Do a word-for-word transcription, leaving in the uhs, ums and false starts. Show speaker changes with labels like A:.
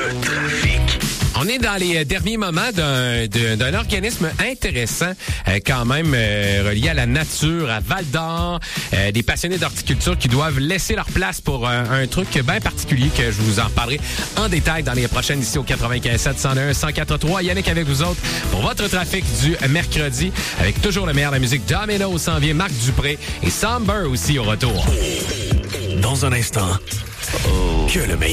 A: Le trafic.
B: On est dans les derniers moments d'un, d'un, d'un organisme intéressant, euh, quand même euh, relié à la nature, à Val d'Or, euh, des passionnés d'horticulture qui doivent laisser leur place pour un, un truc bien particulier que je vous en parlerai en détail dans les prochaines ici au quatre-vingt-quinze sept, cent un, cent quatre trois. Yannick avec vous autres pour votre trafic du mercredi, avec toujours le meilleur de la musique. Domino s'en vient, Marc Dupré et Somber aussi au retour.
A: Dans un instant, que le meilleur.